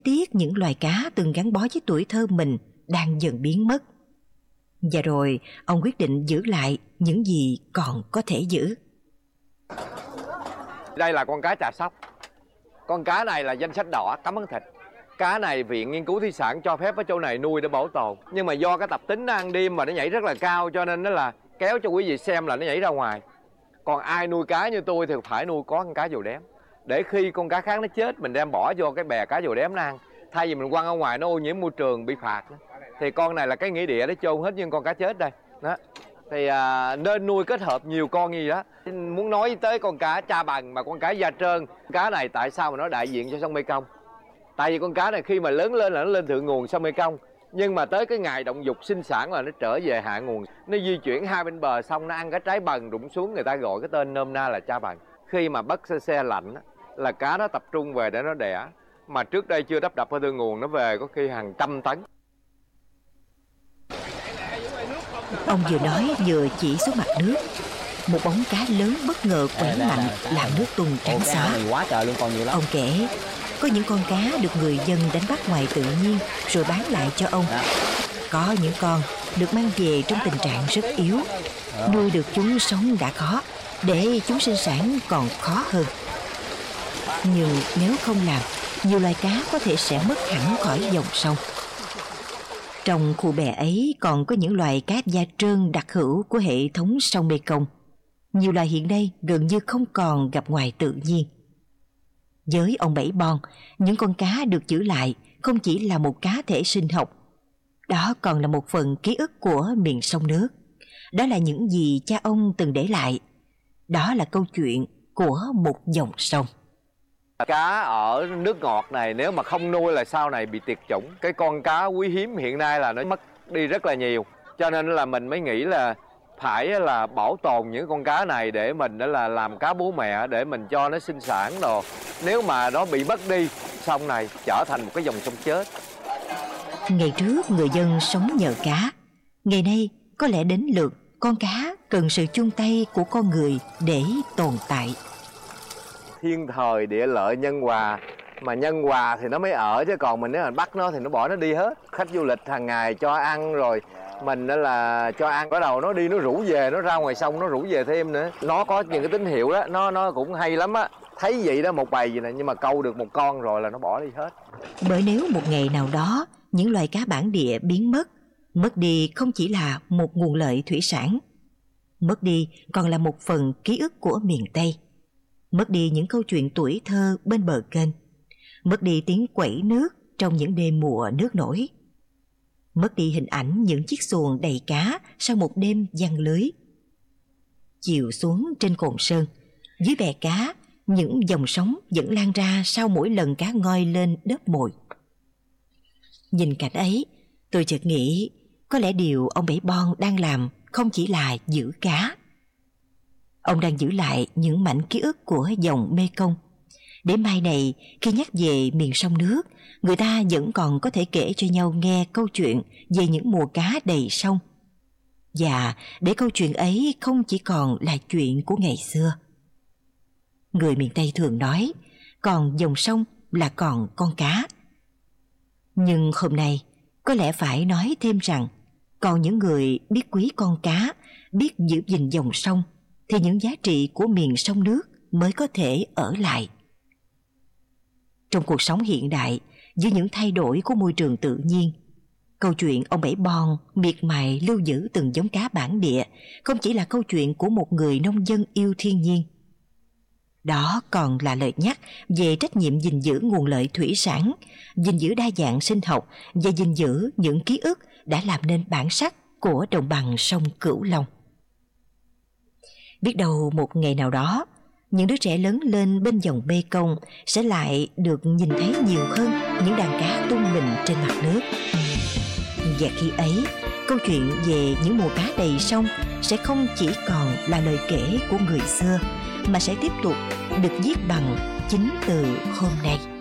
tiếc những loài cá từng gắn bó với tuổi thơ mình đang dần biến mất. Và rồi ông quyết định giữ lại những gì còn có thể giữ. Đây là con cá trà sóc. Con cá này là danh sách đỏ cấm ăn thịt. Cá này Viện Nghiên cứu Thủy sản cho phép ở chỗ này nuôi để bảo tồn. Nhưng mà do cái tập tính nó ăn đêm và nó nhảy rất là cao, cho nên nó là kéo cho quý vị xem là nó nhảy ra ngoài. Còn ai nuôi cá như tôi thì phải nuôi có con cá dầu đém, để khi con cá khác nó chết mình đem bỏ vô cái bè cá dầu đém nó ăn. Thay vì mình quăng ở ngoài nó ô nhiễm môi trường bị phạt. Thì con này là cái nghĩa địa để chôn hết những con cá chết đây. Đó. Thì nên nuôi kết hợp nhiều con như vậy đó. Muốn nói tới con cá cha bằng mà con cá da trơn. Cá này tại sao mà nó đại diện cho sông Mekong? Tại vì con cá này khi mà lớn lên là nó lên thượng nguồn sông Mekong. Nhưng mà tới cái ngày động dục sinh sản là nó trở về hạ nguồn. Nó di chuyển hai bên bờ sông, nó ăn cái trái bần rụng xuống, người ta gọi cái tên nôm na là cha bần. Khi mà bắt xe lạnh là cá nó tập trung về để nó đẻ. Mà trước đây chưa đắp đập ở thượng nguồn, nó về có khi hàng trăm tấn. Ông vừa nói vừa chỉ xuống mặt nước. Một bóng cá lớn bất ngờ quẩy mạnh làm nước tung trắng xóa. Quá trời luôn, còn nhiều lắm. Ông kể có những con cá được người dân đánh bắt ngoài tự nhiên rồi bán lại cho ông. Có những con được mang về trong tình trạng rất yếu. Nuôi được chúng sống đã khó, để chúng sinh sản còn khó hơn. Nhưng nếu không làm, nhiều loài cá có thể sẽ mất hẳn khỏi dòng sông. Trong khu bè ấy còn có những loài cá da trơn đặc hữu của hệ thống sông Mekong. Nhiều loài hiện nay gần như không còn gặp ngoài tự nhiên. Với ông Bảy Bon, những con cá được giữ lại không chỉ là một cá thể sinh học, đó còn là một phần ký ức của miền sông nước. Đó là những gì cha ông từng để lại. Đó là câu chuyện của một dòng sông. Cá ở nước ngọt này nếu mà không nuôi là sau này bị tuyệt chủng. Cái con cá quý hiếm hiện nay là nó mất đi rất là nhiều. Cho nên là mình mới nghĩ là phải là bảo tồn những con cá này để mình đó là làm cá bố mẹ, để mình cho nó sinh sản đồ. Nếu mà nó bị mất đi, sông này trở thành một cái dòng sông chết. Ngày trước người dân sống nhờ cá. Ngày nay có lẽ đến lượt con cá cần sự chung tay của con người để tồn tại. Thiên thời địa lợi nhân hòa. Mà nhân hòa thì nó mới ở, chứ còn mình nếu mình bắt nó thì nó bỏ nó đi hết. Khách du lịch hàng ngày cho ăn rồi mình đó là cho ăn, bắt đầu nó đi nó rủ về, nó ra ngoài sông nó rủ về thêm nữa. Nó có những cái tín hiệu đó, nó cũng hay lắm á. Thấy vậy đó, một bầy gì nè, nhưng mà câu được một con rồi là nó bỏ đi hết. Bởi nếu một ngày nào đó những loài cá bản địa biến mất đi không chỉ là một nguồn lợi thủy sản, mất đi còn là một phần ký ức của miền Tây, mất đi những câu chuyện tuổi thơ bên bờ kênh, mất đi tiếng quẩy nước trong những đêm mùa nước nổi, mất đi hình ảnh những chiếc xuồng đầy cá sau một đêm giăng lưới. Chiều xuống trên cồn sơn, dưới bè cá, những dòng sóng vẫn lan ra sau mỗi lần cá ngoi lên đớp mồi. Nhìn cảnh ấy, tôi chợt nghĩ có lẽ điều ông Bảy Bon đang làm không chỉ là giữ cá. Ông đang giữ lại những mảnh ký ức của dòng Mekong, để mai này khi nhắc về miền sông nước, người ta vẫn còn có thể kể cho nhau nghe câu chuyện về những mùa cá đầy sông. Và để câu chuyện ấy không chỉ còn là chuyện của ngày xưa. Người miền Tây thường nói, còn dòng sông là còn con cá. Nhưng hôm nay, có lẽ phải nói thêm rằng, còn những người biết quý con cá, biết giữ gìn dòng sông, thì những giá trị của miền sông nước mới có thể ở lại. Trong cuộc sống hiện đại, với những thay đổi của môi trường tự nhiên, câu chuyện ông Bảy Bon miệt mài lưu giữ từng giống cá bản địa không chỉ là câu chuyện của một người nông dân yêu thiên nhiên. Đó còn là lời nhắc về trách nhiệm gìn giữ nguồn lợi thủy sản, gìn giữ đa dạng sinh học và gìn giữ những ký ức đã làm nên bản sắc của đồng bằng sông Cửu Long. Biết đâu một ngày nào đó, những đứa trẻ lớn lên bên dòng Mekong sẽ lại được nhìn thấy nhiều hơn những đàn cá tung mình trên mặt nước. Và khi ấy, câu chuyện về những mùa cá đầy sông sẽ không chỉ còn là lời kể của người xưa, mà sẽ tiếp tục được viết bằng chính từ hôm nay.